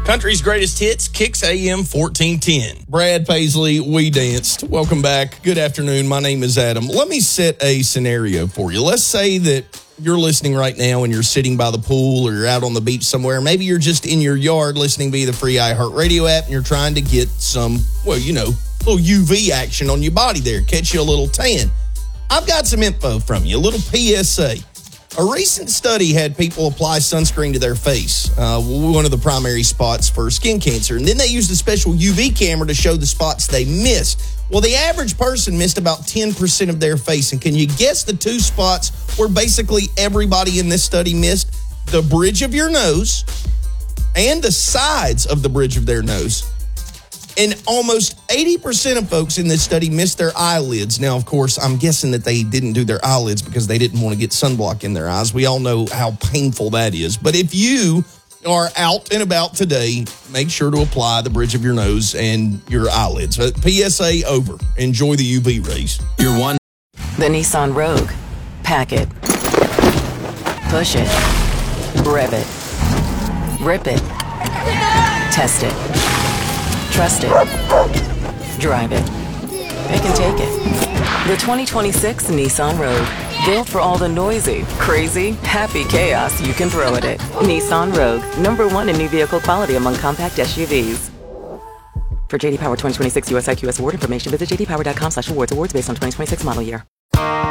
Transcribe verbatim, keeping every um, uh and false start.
Country's greatest hits, Kicks A M fourteen ten. Brad Paisley, We Danced. Welcome back. Good afternoon. My name is Adam. Let me set a scenario for you. Let's say that you're listening right now and you're sitting by the pool or you're out on the beach somewhere. Maybe you're just in your yard listening via the free iHeartRadio app and you're trying to get some, well, you know, little U V action on your body there. Catch you a little tan. I've got some info from you, a little P S A. A recent study had people apply sunscreen to their face, uh, one of the primary spots for skin cancer. And then they used a special U V camera to show the spots they missed. Well, the average person missed about ten percent of their face. And can you guess the two spots where basically everybody in this study missed? The bridge of your nose and the sides of the bridge of their nose. And almost eighty percent of folks in this study missed their eyelids. Now, of course, I'm guessing that they didn't do their eyelids because they didn't want to get sunblock in their eyes. We all know how painful that is. But if you are out and about today, make sure to apply the bridge of your nose and your eyelids. P S A over. Enjoy the U V rays. You're one. The Nissan Rogue. Pack it. Push it. Rev it. Rip it. Test it. Trust it. Drive it. Pick and take it. The twenty twenty-six Nissan Rogue. Built for all the noisy, crazy, happy chaos you can throw at it. Nissan Rogue. Number one in new vehicle quality among compact S U Vs. For J D Power twenty twenty-six U S I Q S award information, visit j d power dot com slash awards. Awards based on twenty twenty-six model year.